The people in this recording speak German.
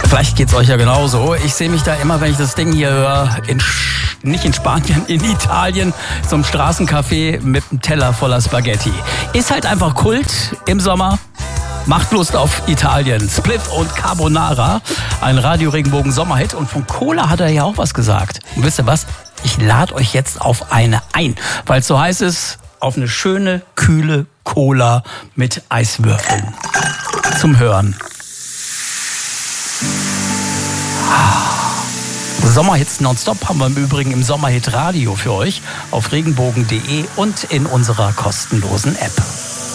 Vielleicht geht's euch ja genauso. Ich sehe mich da immer, wenn ich das Ding hier höre, nicht in Spanien, in Italien, zum Straßencafé mit einem Teller voller Spaghetti. Ist halt einfach Kult im Sommer. Macht Lust auf Italien. Spliff und Carbonara, ein Radio-Regenbogen-Sommerhit. Und von Cola hat er ja auch was gesagt. Und wisst ihr was? Ich lade euch jetzt auf eine ein, weil es so heiß ist, auf eine schöne, kühle Cola mit Eiswürfeln. Zum Hören. Sommerhits nonstop haben wir im Übrigen im Sommerhit Radio für euch auf regenbogen.de und in unserer kostenlosen App.